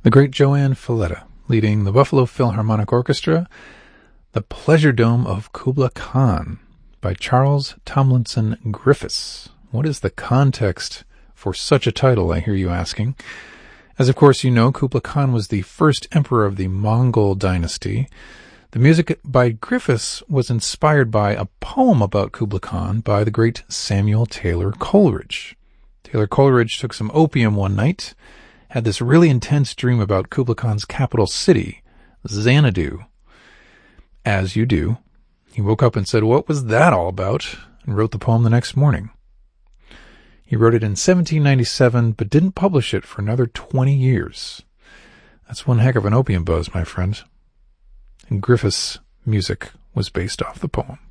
The great Joanne Falletta, leading the Buffalo Philharmonic Orchestra, The Pleasure Dome of Kubla Khan by Charles Tomlinson Griffiths. What is the context for such a title, I hear you asking? As of course you know, Kubla Khan was the first emperor of the Mongol dynasty. The music by Griffiths was inspired by a poem about Kubla Khan by the great Samuel Taylor Coleridge. Taylor Coleridge took some opium one night, had this really intense dream about Kubla Khan's capital city, Xanadu. As you do, he woke up and said, "What was that all about?" and wrote the poem the next morning. He wrote it in 1797, but didn't publish it for another 20 years. That's one heck of an opium buzz, my friend. And Griffiths' music was based off the poem.